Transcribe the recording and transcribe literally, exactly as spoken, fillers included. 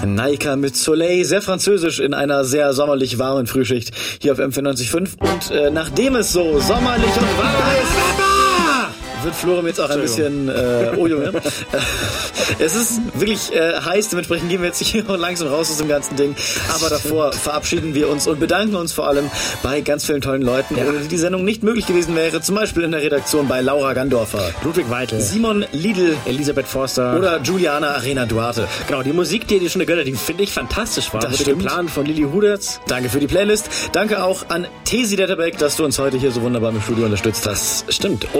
Naika mit Soleil, sehr französisch in einer sehr sommerlich warmen Frühschicht hier auf M vierundneunzig Komma fünf. Und äh, nachdem es so sommerlich und warm ist, wird Florian jetzt auch ein bisschen, äh, oh Junge, es ist wirklich äh, heiß, dementsprechend gehen wir jetzt hier langsam raus aus dem ganzen Ding. Aber davor verabschieden wir uns und bedanken uns vor allem bei ganz vielen tollen Leuten, ja. ohne die die Sendung nicht möglich gewesen wäre. Zum Beispiel in der Redaktion bei Laura Gandorfer, Ludwig Weitel, Simon Lidl, Elisabeth Forster oder Juliana Arena Duarte. Genau, die Musik, die dir schon gehört hat, die finde ich fantastisch war. Das Mit stimmt. dem Plan von Lilly Hudertz. Danke für die Playlist. Danke auch an Tesi Detterbeck, dass du uns heute hier so wunderbar im Studio unterstützt hast. Stimmt.